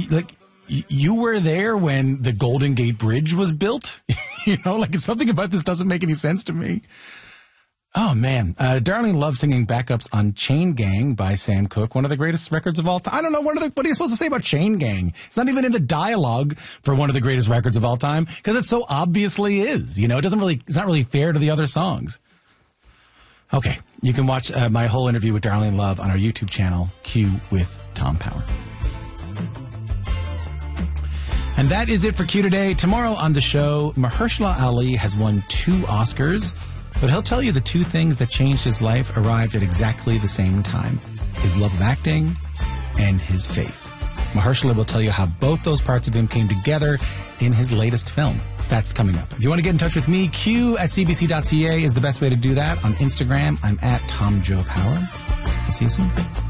you were there when the Golden Gate Bridge was built? Something about this doesn't make any sense to me. Oh, man. Darlene Love singing backups on Chain Gang by Sam Cooke, one of the greatest records of all time. I don't know, what are you supposed to say about Chain Gang? It's not even in the dialogue for one of the greatest records of all time, because it so obviously is. It's not really fair to the other songs. Okay, you can watch my whole interview with Darlene Love on our YouTube channel, Q with Tom Power. And that is it for Q today. Tomorrow on the show, Mahershala Ali has won 2 Oscars. But he'll tell you the 2 things that changed his life arrived at exactly the same time. His love of acting and his faith. Mahershala will tell you how both those parts of him came together in his latest film. That's coming up. If you want to get in touch with me, q@cbc.ca is the best way to do that. On Instagram, I'm @TomJoePower. I'll see you soon.